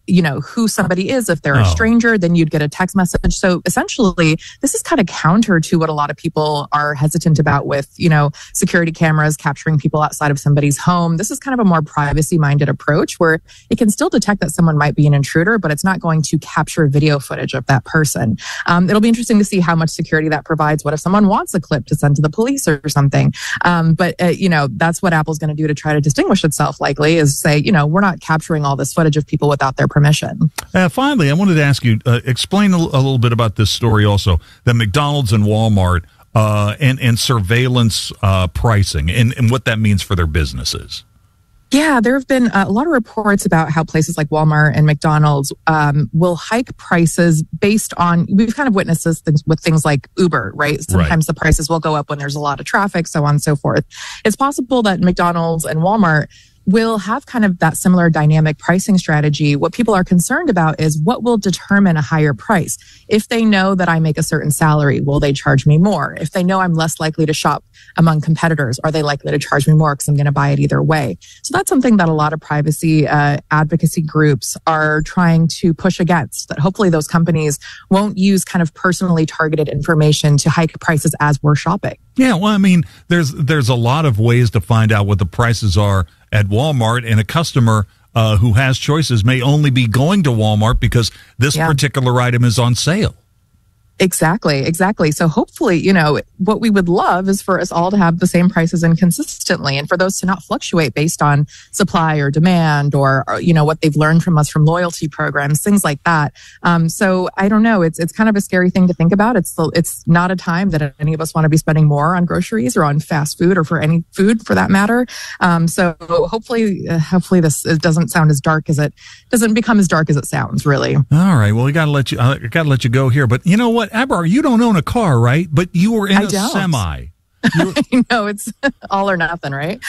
who somebody is. If they're a stranger, then you'd get a text message. So essentially, this is kind of counter to what a lot of people are hesitant about with, security cameras capturing people outside of somebody's home. This is kind of a more privacy-minded approach where it can still detect that someone might be an intruder, but it's not going to capture video footage of that person. It'll be interesting to see how much security that provides. What if someone wants a clip to send to the police or something? But that's what Apple's going to do to try to distinguish itself, likely, is say, we're not capturing all this footage of people without their permission. Finally, I wanted to ask you, explain a little bit about this story also, that McDonald's and Walmart and surveillance pricing and what that means for their businesses. Yeah, there have been a lot of reports about how places like Walmart and McDonald's will hike prices based on, we've kind of witnessed this with things like Uber, right? Sometimes the prices will go up when there's a lot of traffic, so on and so forth. It's possible that McDonald's and Walmart will have kind of that similar dynamic pricing strategy. What people are concerned about is what will determine a higher price. If they know that I make a certain salary, will they charge me more? If they know I'm less likely to shop among competitors, are they likely to charge me more because I'm going to buy it either way? So that's something that a lot of privacy advocacy groups are trying to push against, that hopefully those companies won't use kind of personally targeted information to hike prices as we're shopping. Yeah, well, I mean, there's a lot of ways to find out what the prices are at Walmart, and a customer who has choices may only be going to Walmart because this particular item is on sale. Exactly. So hopefully, what we would love is for us all to have the same prices and consistently, and for those to not fluctuate based on supply or demand or what they've learned from us from loyalty programs, things like that. So I don't know. It's kind of a scary thing to think about. It's not a time that any of us want to be spending more on groceries or on fast food or for any food for that matter. So hopefully this doesn't sound as dark as it doesn't become as dark as it sounds, really. All right. Well, I got to let you go here, but you know what? Abrar, you don't own a car, right? But you were in a semi. I know, it's all or nothing, right?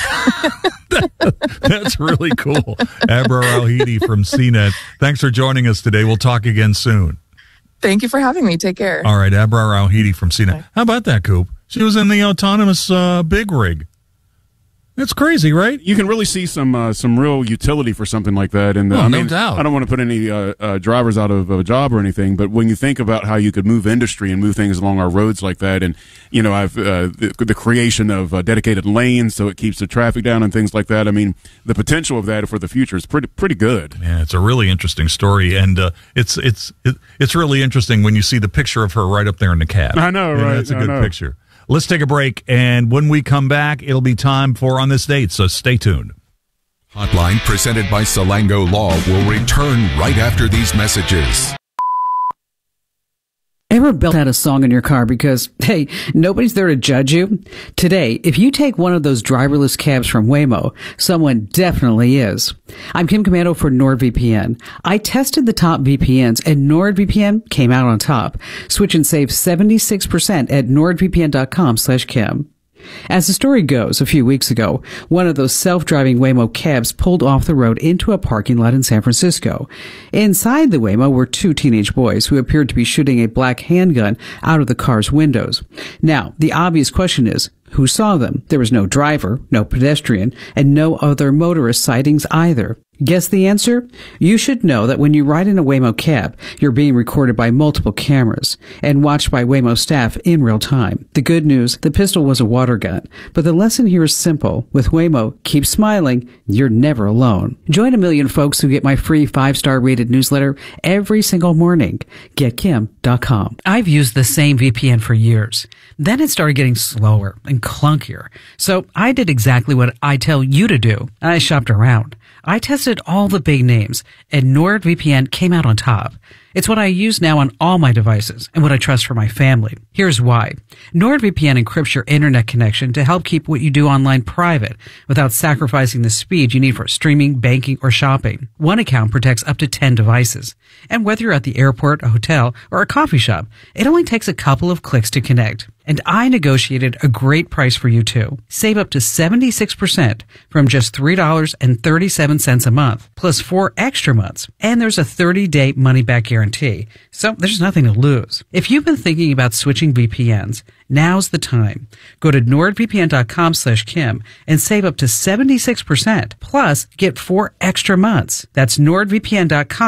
That's really cool. Abrar Al-Heidi from CNET. Thanks for joining us today. We'll talk again soon. Thank you for having me. Take care. All right, Abrar Al-Heidi from CNET. Bye. How about that, Coop? She was in the autonomous big rig. That's crazy, right? You can really see some real utility for something like that. And no doubt. I don't want to put any drivers out of a job or anything, but when you think about how you could move industry and move things along our roads like that, and I've the creation of dedicated lanes so it keeps the traffic down and things like that. I mean, the potential of that for the future is pretty good. Yeah, it's a really interesting story, and it's really interesting when you see the picture of her right up there in the cab. I know, right? That's a good picture. Let's take a break, and when we come back, it'll be time for On This Date, so stay tuned. Hotline presented by Salango Law will return right after these messages. Ever belt out a song in your car because, hey, nobody's there to judge you? Today, if you take one of those driverless cabs from Waymo, someone definitely is. I'm Kim Commando for NordVPN. I tested the top VPNs and NordVPN came out on top. Switch and save 76% at nordvpn.com/Kim. As the story goes, a few weeks ago, one of those self-driving Waymo cabs pulled off the road into a parking lot in San Francisco. Inside the Waymo were two teenage boys who appeared to be shooting a black handgun out of the car's windows. Now, the obvious question is, who saw them? There was no driver, no pedestrian, and no other motorist sightings either. Guess the answer? You should know that when you ride in a Waymo cab, you're being recorded by multiple cameras and watched by Waymo staff in real time. The good news, the pistol was a water gun. But the lesson here is simple. With Waymo, keep smiling. You're never alone. Join a million folks who get my free 5-star rated newsletter every single morning. GetKim.com. I've used the same VPN for years. Then it started getting slower and clunkier. So I did exactly what I tell you to do. I shopped around. I tested all the big names, and NordVPN came out on top. It's what I use now on all my devices and what I trust for my family. Here's why. NordVPN encrypts your internet connection to help keep what you do online private without sacrificing the speed you need for streaming, banking, or shopping. One account protects up to 10 devices. And whether you're at the airport, a hotel, or a coffee shop, it only takes a couple of clicks to connect. And I negotiated a great price for you too. Save up to 76% from just $3.37 a month, plus 4 extra months. And there's a 30-day money-back guarantee. So there's nothing to lose. If you've been thinking about switching VPNs, now's the time. Go to nordvpn.com/Kim and save up to 76%. Plus, get 4 extra months. That's nordvpn.com